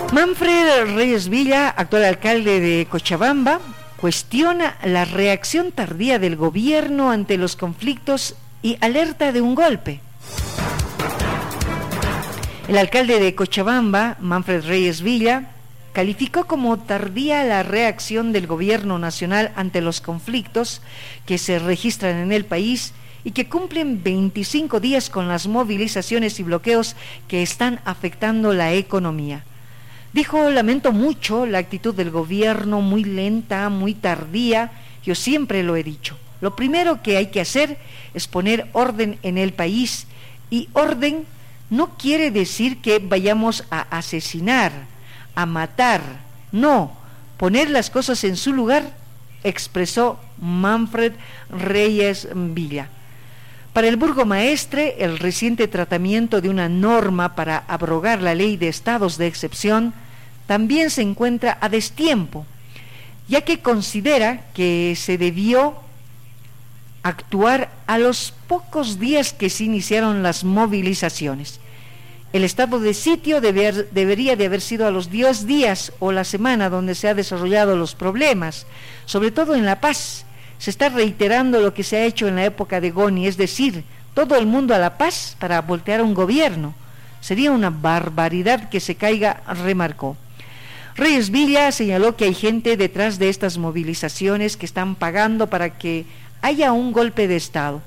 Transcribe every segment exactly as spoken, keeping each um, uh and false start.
Manfred Reyes Villa, actual alcalde de Cochabamba, cuestiona la reacción tardía del gobierno ante los conflictos y alerta de un golpe. El alcalde de Cochabamba, Manfred Reyes Villa, calificó como tardía la reacción del gobierno nacional ante los conflictos que se registran en el país y que cumplen veinticinco días con las movilizaciones y bloqueos que están afectando la economía. Dijo: lamento mucho la actitud del gobierno, muy lenta, muy tardía. Yo siempre lo he dicho. Lo primero que hay que hacer es poner orden en el país, y orden no quiere decir que vayamos a asesinar, a matar. No, poner las cosas en su lugar, expresó Manfred Reyes Villa. Para el burgomaestre, el reciente tratamiento de una norma para abrogar la ley de estados de excepción también se encuentra a destiempo, ya que considera que se debió actuar a los pocos días que se iniciaron las movilizaciones. El estado de sitio deber, debería de haber sido a los diez días o la semana donde se han desarrollado los problemas, sobre todo en La Paz. Se está reiterando lo que se ha hecho en la época de Goni, es decir, todo el mundo a La Paz para voltear a un gobierno. Sería una barbaridad que se caiga, remarcó. Reyes Villa señaló que hay gente detrás de estas movilizaciones que están pagando para que haya un golpe de Estado,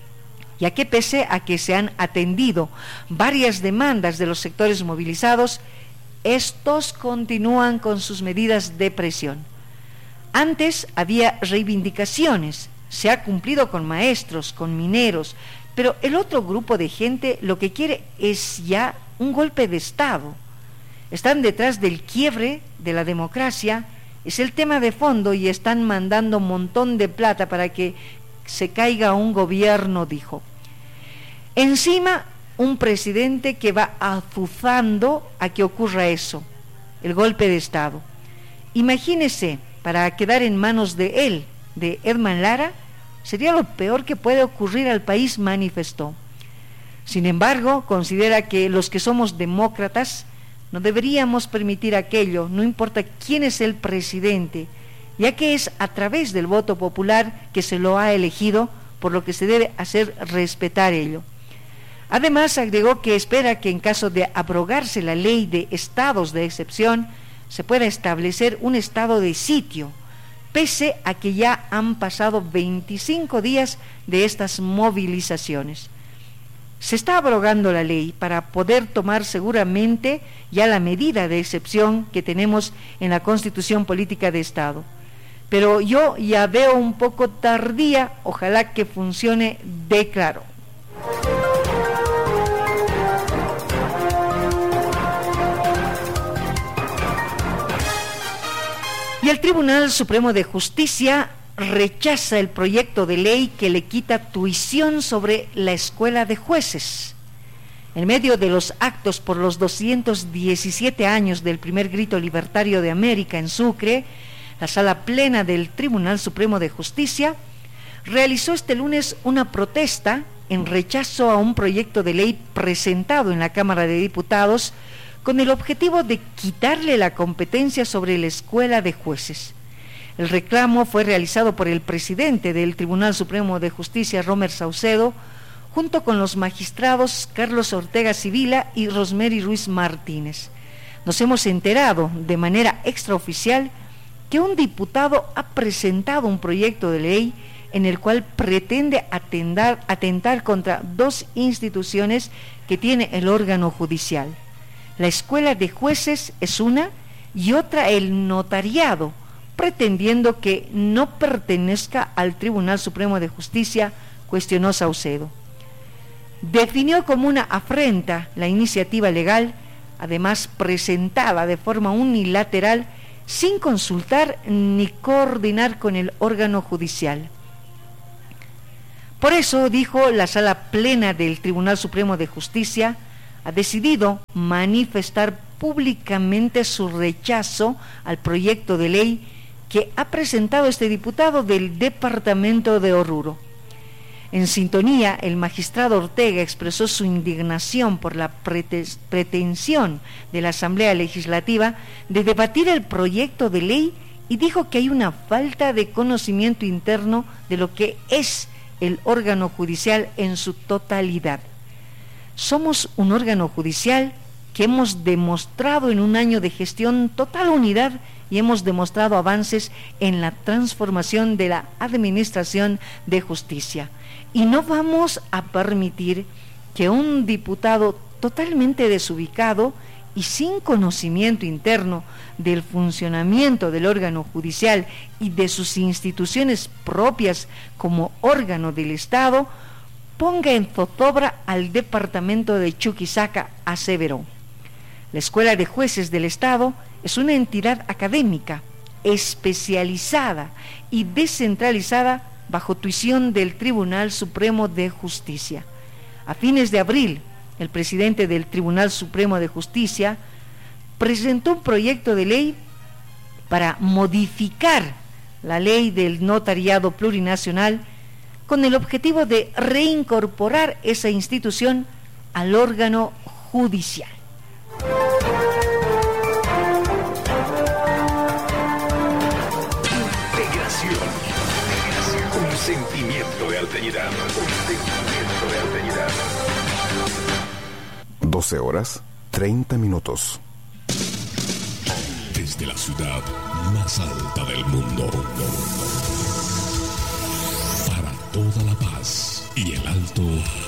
ya que pese a que se han atendido varias demandas de los sectores movilizados, estos continúan con sus medidas de presión. Antes había reivindicaciones, se ha cumplido con maestros, con mineros, pero el otro grupo de gente lo que quiere es ya un golpe de Estado. Están detrás del quiebre de la democracia, es el tema de fondo, y están mandando un montón de plata para que se caiga un gobierno, dijo. Encima, un presidente que va azuzando a que ocurra eso, el golpe de Estado. Imagínese, para quedar en manos de él, de Edman Lara, sería lo peor que puede ocurrir al país, manifestó. Sin embargo, considera que los que somos demócratas no deberíamos permitir aquello, no importa quién es el presidente, ya que es a través del voto popular que se lo ha elegido, por lo que se debe hacer respetar ello. Además, agregó que espera que en caso de abrogarse la ley de estados de excepción, se pueda establecer un estado de sitio, pese a que ya han pasado veinticinco días de estas movilizaciones. Se está abrogando la ley para poder tomar seguramente ya la medida de excepción que tenemos en la Constitución Política de Estado. Pero yo ya veo un poco tardía, ojalá que funcione, declaró. Y el Tribunal Supremo de Justicia rechaza el proyecto de ley que le quita tuición sobre la escuela de jueces. En medio de los actos por los doscientos diecisiete años del primer grito libertario de América en Sucre, la Sala Plena del Tribunal Supremo de Justicia realizó este lunes una protesta en rechazo a un proyecto de ley presentado en la Cámara de Diputados con el objetivo de quitarle la competencia sobre la escuela de jueces. El reclamo fue realizado por el presidente del Tribunal Supremo de Justicia, Romer Saucedo, junto con los magistrados Carlos Ortega Sibila y Rosemary Ruiz Martínez. Nos hemos enterado de manera extraoficial que un diputado ha presentado un proyecto de ley en el cual pretende atentar, atentar contra dos instituciones que tiene el órgano judicial. La escuela de jueces es una y otra el notariado, pretendiendo que no pertenezca al Tribunal Supremo de Justicia, cuestionó Saucedo. Definió como una afrenta la iniciativa legal, además presentada de forma unilateral, sin consultar ni coordinar con el órgano judicial. Por eso, dijo, la Sala Plena del Tribunal Supremo de Justicia ha decidido manifestar públicamente su rechazo al proyecto de ley que ha presentado este diputado del departamento de Oruro. En sintonía, el magistrado Ortega expresó su indignación por la pretensión de la Asamblea Legislativa de debatir el proyecto de ley y dijo que hay una falta de conocimiento interno de lo que es el órgano judicial en su totalidad. Somos un órgano judicial que hemos demostrado en un año de gestión total unidad y hemos demostrado avances en la transformación de la administración de justicia. Y no vamos a permitir que un diputado totalmente desubicado y sin conocimiento interno del funcionamiento del órgano judicial y de sus instituciones propias como órgano del Estado, ponga en zozobra al departamento de Chuquisaca, aseveró. La Escuela de Jueces del Estado es una entidad académica, especializada y descentralizada bajo tuición del Tribunal Supremo de Justicia. A fines de abril, el presidente del Tribunal Supremo de Justicia presentó un proyecto de ley para modificar la ley del notariado plurinacional con el objetivo de reincorporar esa institución al órgano judicial. Un sentimiento de alteridad. Un sentimiento de alteridad. doce horas, treinta minutos. Desde la ciudad más alta del mundo. Para toda La Paz y el Alto.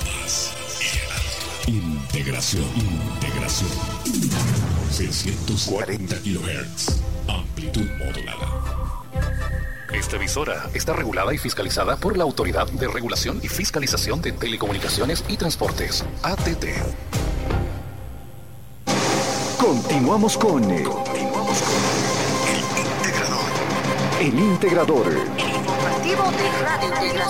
Integración. Integración. seiscientos cuarenta kilohertz. Amplitud modulada. Esta emisora está regulada y fiscalizada por la Autoridad de Regulación y Fiscalización de Telecomunicaciones y Transportes, A T T. Continuamos con el, Continuamos con El Integrador. el integrador. El informativo de Radio Integración.